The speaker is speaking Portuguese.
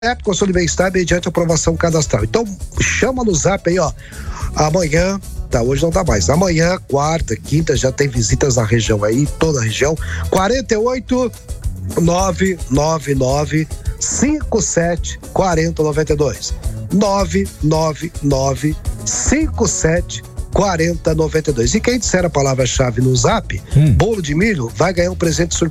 Console de bem-estar mediante aprovação cadastral. Então, chama no zap aí, ó. Amanhã, hoje não dá mais. Amanhã, quarta, quinta, já tem visitas na região aí, toda a região. 48 999 57 40 92. 999 57 40 92. E quem disser a palavra-chave no zap, bolo de milho, vai ganhar um presente surpresa.